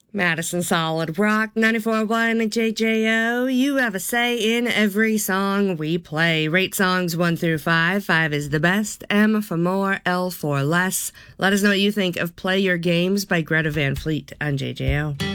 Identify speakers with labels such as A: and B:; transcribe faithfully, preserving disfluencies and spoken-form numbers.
A: Madison Solid Rock ninety-four point one J J O. You have a say in every song we play. Rate songs one through five. Five is the best. M for more. L for less. Let us know what you think of Play Your Games by Greta Van Fleet on J J O.